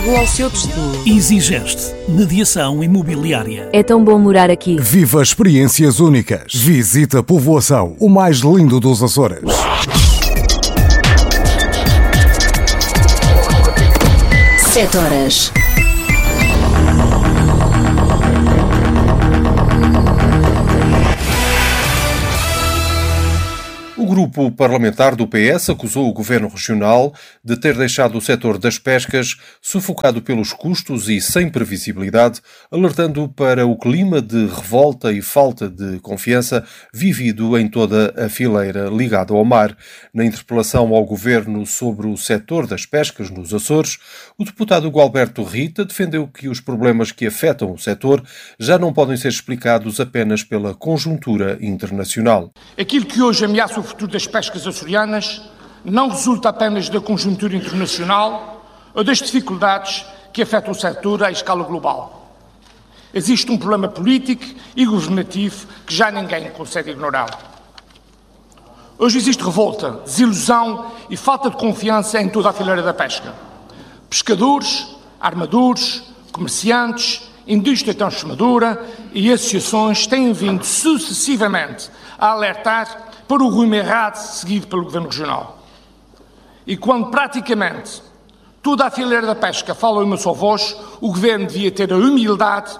chegou ao seu destino. EasyGest, mediação imobiliária. É tão bom morar aqui. Viva experiências únicas. Visita a Povoação, o mais lindo dos Açores. 7 horas. O grupo parlamentar do PS acusou o governo regional de ter deixado o setor das pescas sufocado pelos custos e sem previsibilidade, alertando para o clima de revolta e falta de confiança vivido em toda a fileira ligada ao mar. Na interpelação ao governo sobre o setor das pescas nos Açores, o deputado Gualberto Rita defendeu que os problemas que afetam o setor já não podem ser explicados apenas pela conjuntura internacional. Aquilo que hoje ameaça o futuro das pescas açorianas não resulta apenas da conjuntura internacional ou das dificuldades que afetam o setor à escala global. Existe um problema político e governativo que já ninguém consegue ignorar. Hoje existe revolta, desilusão e falta de confiança em toda a fileira da pesca. Pescadores, armadores, comerciantes, indústria transformadora e associações têm vindo sucessivamente a alertar para o rumo errado seguido pelo Governo Regional. E quando praticamente toda a fileira da pesca fala em uma só voz, o Governo devia ter a humildade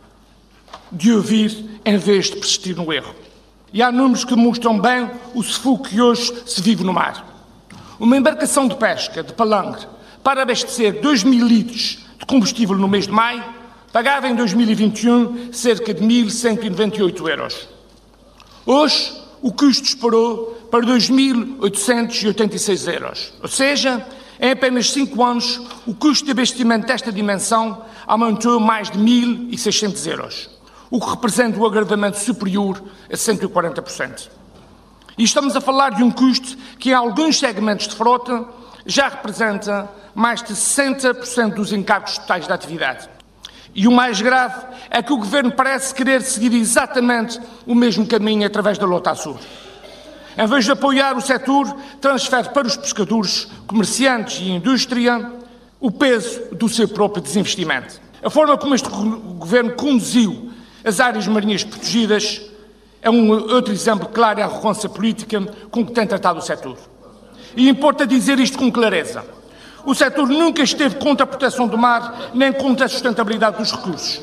de ouvir em vez de persistir no erro. E há números que mostram bem o sufoco que hoje se vive no mar. Uma embarcação de pesca de palangre para abastecer 2.000 litros de combustível no mês de maio pagava em 2021 cerca de 1.198 euros. Hoje, o custo disparou para 2.886 euros. Ou seja, em apenas 5 anos, o custo de abastecimento desta dimensão aumentou a mais de 1.600 euros, o que representa um agravamento superior a 140%. E estamos a falar de um custo que, em alguns segmentos de frota, já representa mais de 60% dos encargos totais da atividade. E o mais grave é que o Governo parece querer seguir exatamente o mesmo caminho através da Lota Sul. Em vez de apoiar o setor, transfere para os pescadores, comerciantes e indústria o peso do seu próprio desinvestimento. A forma como este Governo conduziu as áreas marinhas protegidas é um outro exemplo claro da arrogância política com que tem tratado o setor. E importa dizer isto com clareza. O setor nunca esteve contra a proteção do mar, nem contra a sustentabilidade dos recursos.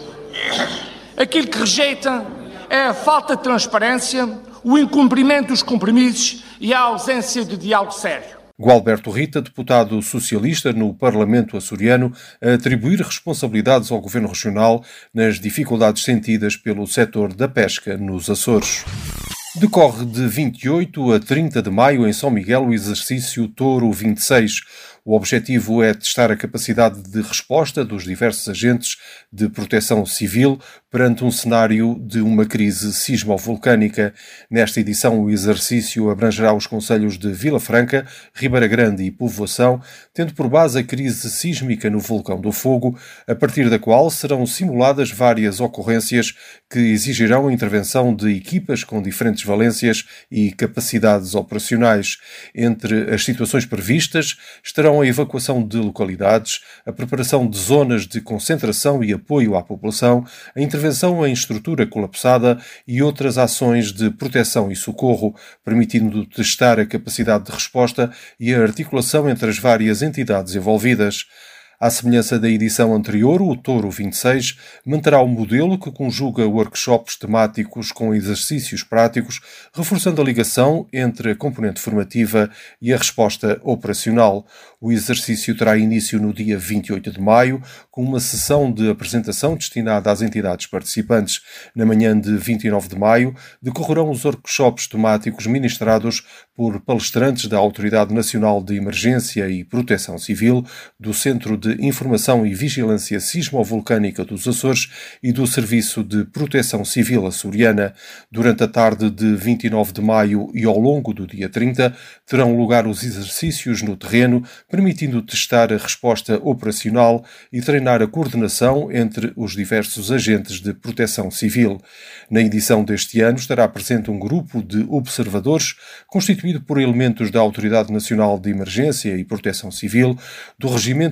Aquilo que rejeita é a falta de transparência, o incumprimento dos compromissos e a ausência de diálogo sério. Gualberto Rita, deputado socialista no Parlamento açoriano, a atribuir responsabilidades ao Governo Regional nas dificuldades sentidas pelo setor da pesca nos Açores. Decorre de 28 a 30 de maio em São Miguel o exercício Touro 26. O objetivo é testar a capacidade de resposta dos diversos agentes de proteção civil perante um cenário de uma crise sismovolcânica. Nesta edição, o exercício abrangerá os concelhos de Vila Franca, Ribeira Grande e Povoação, tendo por base a crise sísmica no Vulcão do Fogo, a partir da qual serão simuladas várias ocorrências que exigirão a intervenção de equipas com diferentes valências e capacidades operacionais. Entre as situações previstas estarão a evacuação de localidades, a preparação de zonas de concentração e apoio à população, a intervenção em estrutura colapsada e outras ações de proteção e socorro, permitindo testar a capacidade de resposta e a articulação entre as várias entidades envolvidas. À semelhança da edição anterior, o Touro 26 manterá um modelo que conjuga workshops temáticos com exercícios práticos, reforçando a ligação entre a componente formativa e a resposta operacional. O exercício terá início no dia 28 de maio, com uma sessão de apresentação destinada às entidades participantes. Na manhã de 29 de maio, decorrerão os workshops temáticos ministrados por palestrantes da Autoridade Nacional de Emergência e Proteção Civil, do Centro de Informação e Vigilância Sismovolcânica dos Açores e do Serviço de Proteção Civil açoriana. Durante a tarde de 29 de maio e ao longo do dia 30, terão lugar os exercícios no terreno, permitindo testar a resposta operacional e treinar a coordenação entre os diversos agentes de proteção civil. Na edição deste ano estará presente um grupo de observadores constituído por elementos da Autoridade Nacional de Emergência e Proteção Civil, do Regimento de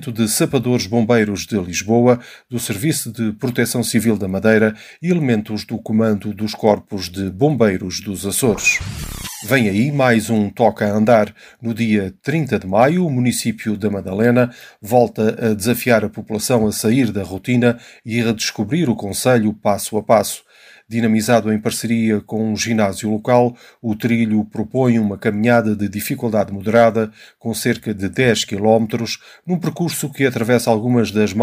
sapadores bombeiros de Lisboa, do Serviço de Proteção Civil da Madeira e elementos do Comando dos Corpos de Bombeiros dos Açores. Vem aí mais um Toca a Andar. No dia 30 de maio, o município da Madalena volta a desafiar a população a sair da rotina e a redescobrir o concelho passo a passo. Dinamizado em parceria com um ginásio local, o trilho propõe uma caminhada de dificuldade moderada com cerca de 10 km, num percurso que atravessa algumas das